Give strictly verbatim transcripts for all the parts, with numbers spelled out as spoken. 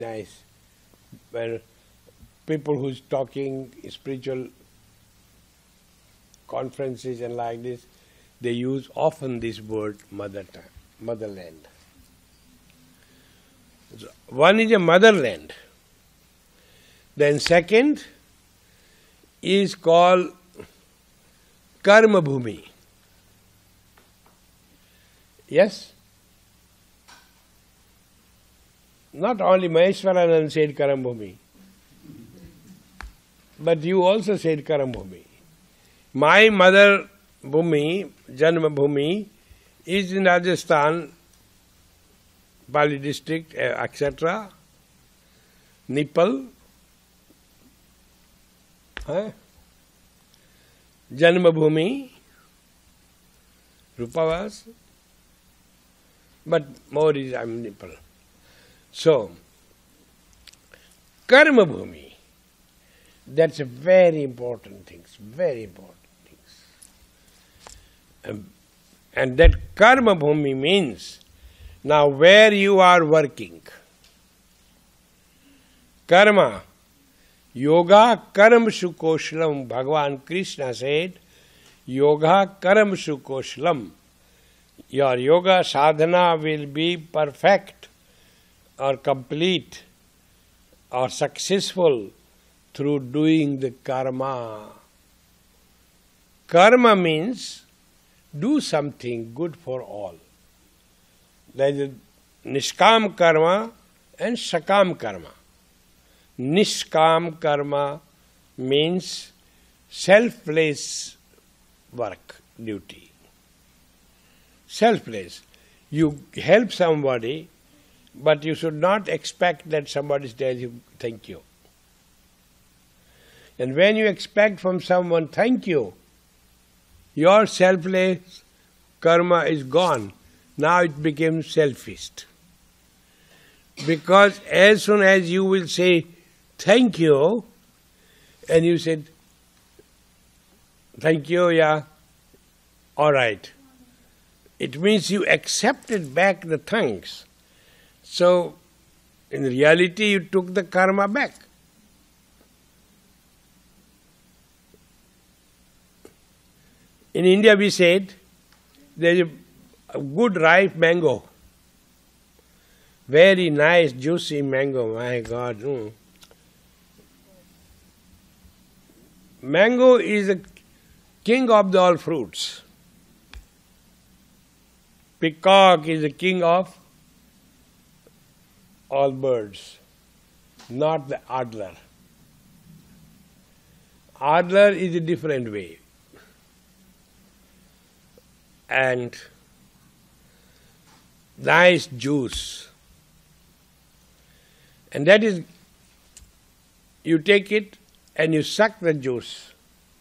nice when people who's talking spiritual conferences and like this, they use often this word mother tongue, motherland. So one is a motherland. Then second is called karma bhumi. Yes? Not only Maheshwaranand said karma bhumi, but you also said karma bhumi. My mother bhumi, Janma bhumi, is in Rajasthan, Pali district, et cetera. Nipal, huh? Janma bhumi, Rupavas, but more is I am Nipal. So, karma bhumi, that's a very important thing, very important things. Um, and that karma bhumi means now where you are working. Karma, yoga karamshu koshlam, Bhagavan Krishna said, yoga karamshu koshlam. Your yoga sadhana will be perfect or complete or successful through doing the karma. Karma means do something good for all. There is a nishkam karma and sakam karma. Nishkam karma means selfless work, duty. Selfless. You help somebody, but you should not expect that somebody tells you thank you. And when you expect from someone thank you, your selfless karma is gone. Now it becomes selfish. Because as soon as you will say thank you, and you said thank you, yeah, all right. It means you accepted back the thanks. So, in reality, you took the karma back. In India, we said, there is a good ripe mango. Very nice, juicy mango, my God. Mm. Mango is the king of the all fruits. Peacock is the king of all birds, not the adler. Adler is a different way. And nice juice. And that is, you take it and you suck the juice.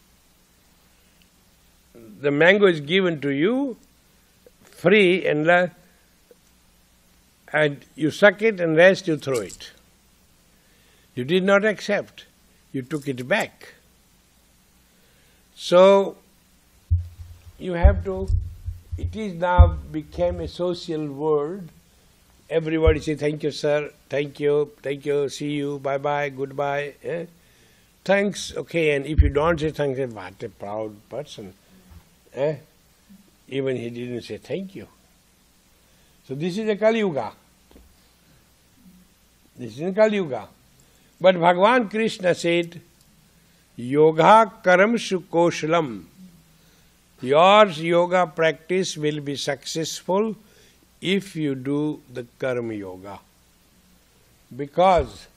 The mango is given to you free, and la- and you suck it and rest you throw it. You did not accept. You took it back. So, you have to, it is now became a social world. Everybody say thank you sir, thank you, thank you, see you, bye-bye, goodbye. Eh? Thanks, okay, and if you don't say thanks, what a proud person. Eh? Even he didn't say thank you. So this is a Kali Yuga. This is a Kali Yuga. But Bhagavan Krishna said, yoga karamshu koshlam. Your yoga practice will be successful if you do the karma yoga. Because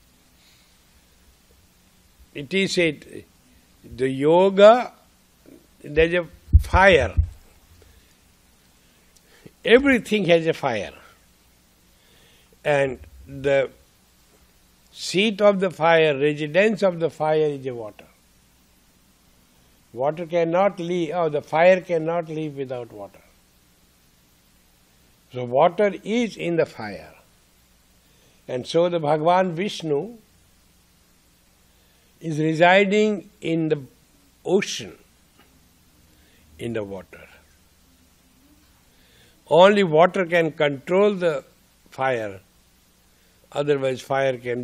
it is said, the yoga, there is a fire. Everything has a fire. And the seat of the fire, residence of the fire is a water. Water cannot live, oh, the fire cannot live without water. So water is in the fire. And so the Bhagavan Vishnu is residing in the ocean, in the water. Only water can control the fire. Otherwise, fire can